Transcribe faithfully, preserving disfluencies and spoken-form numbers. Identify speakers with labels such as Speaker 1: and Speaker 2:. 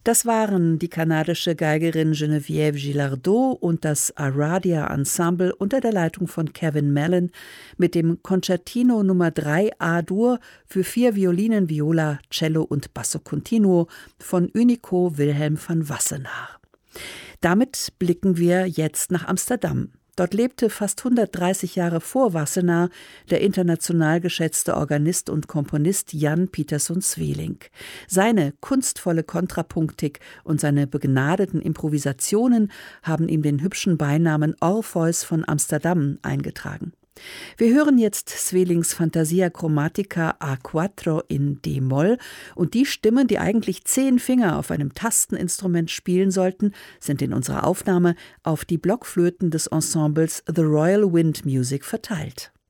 Speaker 1: Das waren die kanadische Geigerin Geneviève Gilardot und das Aradia Ensemble unter der Leitung von Kevin Mellon mit dem Concertino Nummer drei A-Dur für vier Violinen, Viola, Cello und Basso Continuo von Unico Wilhelm van Wassenaar. Damit blicken wir jetzt nach Amsterdam. Dort lebte fast hundertdreißig Jahre vor Wassenaar der international geschätzte Organist und Komponist Jan Pieterszoon Sweelinck. Seine kunstvolle Kontrapunktik und seine begnadeten Improvisationen haben ihm den hübschen Beinamen Orpheus von Amsterdam eingetragen. Wir hören jetzt Sweelinks Fantasia Chromatica A vier in D-Moll und die Stimmen, die eigentlich zehn Finger auf einem Tasteninstrument spielen sollten, sind in unserer Aufnahme auf die Blockflöten des Ensembles The Royal Wind Music verteilt.